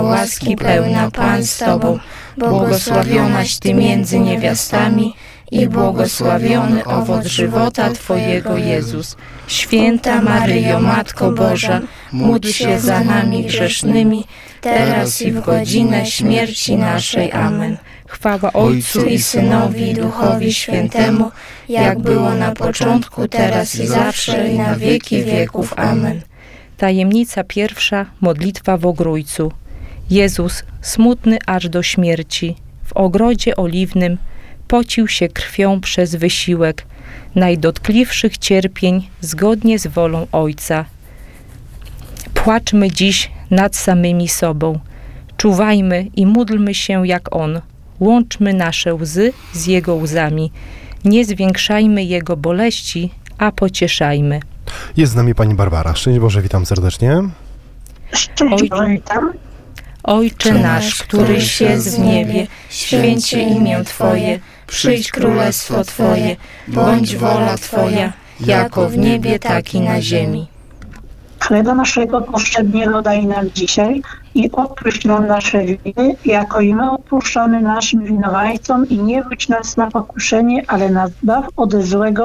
łaski pełna Pan z Tobą, błogosławionaś Ty między niewiastami i błogosławiony owoc żywota Twojego, Jezus. Święta Maryjo, Matko Boża, módl się za nami grzesznymi, teraz i w godzinę śmierci naszej. Amen. Chwała Ojcu i Synowi, i Duchowi Świętemu, jak było na początku, teraz i zawsze, i na wieki wieków. Amen. Tajemnica pierwsza, modlitwa w Ogrójcu. Jezus, smutny aż do śmierci, w ogrodzie oliwnym pocił się krwią przez wysiłek najdotkliwszych cierpień zgodnie z wolą Ojca. Płaczmy dziś nad samymi sobą. Czuwajmy i módlmy się jak On. Łączmy nasze łzy z Jego łzami. Nie zwiększajmy Jego boleści, a pocieszajmy. Jest z nami pani Barbara. Szczęść Boże, witam serdecznie. Szczęść Boże, witam. Ojcze nasz, któryś jest w niebie, święć się imię Twoje, przyjdź królestwo Twoje, bądź wola Twoja, jako w niebie, tak i na ziemi. Chleba naszego powszedniego daj nam dzisiaj i odpuść nam nasze winy, jako i my odpuszczamy naszym winowajcom i nie wódź nas na pokuszenie, ale nas zbaw od złego.